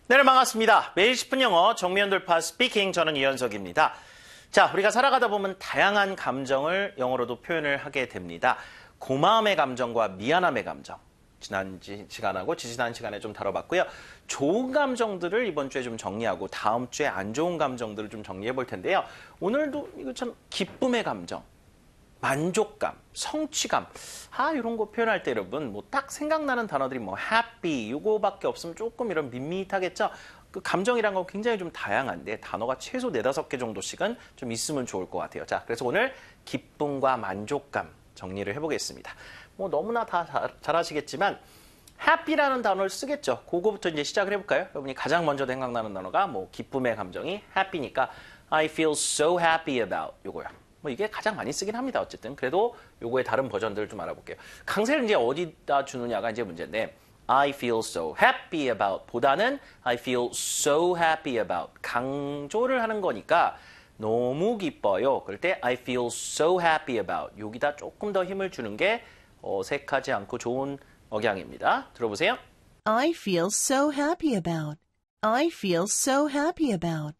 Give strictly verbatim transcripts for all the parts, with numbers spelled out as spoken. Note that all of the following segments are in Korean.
네, 반갑습니다. 매일 십 분 영어 정면 돌파 스피킹, 저는 이현석입니다. 자, 우리가 살아가다 보면 다양한 감정을 영어로도 표현을 하게 됩니다. 고마움의 감정과 미안함의 감정. 지난 시간하고 지지난 시간에 좀 다뤄봤고요. 좋은 감정들을 이번 주에 좀 정리하고 다음 주에 안 좋은 감정들을 좀 정리해 볼 텐데요. 오늘도 이거 참 기쁨의 감정, 만족감, 성취감, 아 이런 거 표현할 때 여러분 뭐 딱 생각나는 단어들이 뭐 happy 이거밖에 없으면 조금 이런 밋밋하겠죠. 그 감정이란 건 굉장히 좀 다양한데 단어가 최소 네다섯 개 정도씩은 좀 있으면 좋을 것 같아요. 자, 그래서 오늘 기쁨과 만족감 정리를 해보겠습니다. 뭐 너무나 다 잘 아시겠지만 happy라는 단어를 쓰겠죠. 그거부터 이제 시작을 해볼까요? 여러분이 가장 먼저 생각나는 단어가 뭐 기쁨의 감정이 happy니까 I feel so happy about 요거요. 뭐 이게 가장 많이 쓰긴 합니다. 어쨌든 그래도 요거의 다른 버전들을 좀 알아볼게요. 강세를 이제 어디다 주느냐가 이제 문제인데 I feel so happy about 보다는 I feel so happy about 강조를 하는 거니까 너무 기뻐요. 그럴 때 I feel so happy about 여기다 조금 더 힘을 주는 게 어색하지 않고 좋은 억양입니다. 들어보세요. I feel so happy about. I feel so happy about.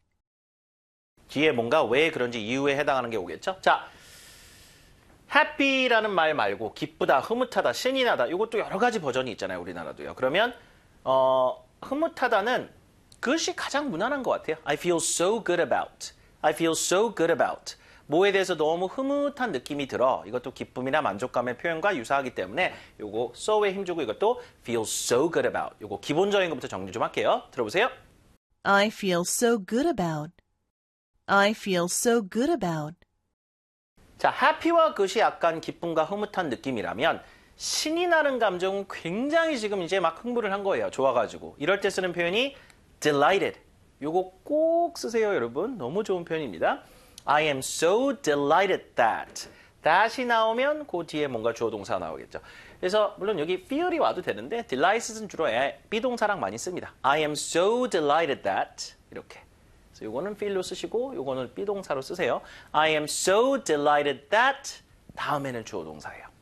뒤에 뭔가 왜 그런지 이유에 해당하는 게 오겠죠? 자, happy라는 말 말고 기쁘다, 흐뭇하다, 신이 나다 이것도 여러 가지 버전이 있잖아요. 우리나라도요. 그러면 어, 흐뭇하다는 그것이 가장 무난한 것 같아요. I feel so good about. I feel so good about. 뭐에 대해서 너무 흐뭇한 느낌이 들어. 이것도 기쁨이나 만족감의 표현과 유사하기 때문에 요거 so에 힘주고 이것도 feel so good about. 요거 기본적인 것부터 정리 좀 할게요. 들어보세요. I feel so good about. I feel so good about. 자, happy와 그것이 약간 기쁨과 흐뭇한 느낌이라면 신이 나는 감정은 굉장히 지금 이제 막 흥분을 한 거예요. 좋아가지고. 이럴 때 쓰는 표현이 delighted. 요거 꼭 쓰세요, 여러분. 너무 좋은 표현입니다. I am so delighted that. that이 나오면 그 뒤에 뭔가 주어 동사가 나오겠죠. 그래서 물론 여기 feel이 와도 되는데 delighted은 주로 비동사랑 많이 씁니다. I am so delighted that. 이렇게. 요거는 feel로 쓰시고 요거는 비동사로 쓰세요. I am so delighted that 다음에는 주어 동사예요.